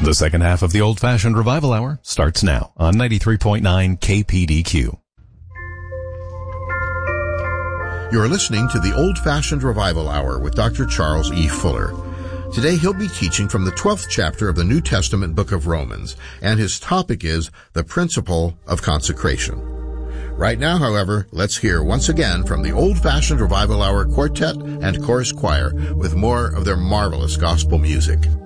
The second half of the Old Fashioned Revival Hour starts now on 93.9 KPDQ. You're listening to the Old Fashioned Revival Hour with Dr. Charles E. Fuller. Today he'll be teaching from the 12th chapter of the New Testament book of Romans, and his topic is the principle of consecration. Right now, however, let's hear once again from the Old Fashioned Revival Hour Quartet and Chorus Choir with more of their marvelous gospel music.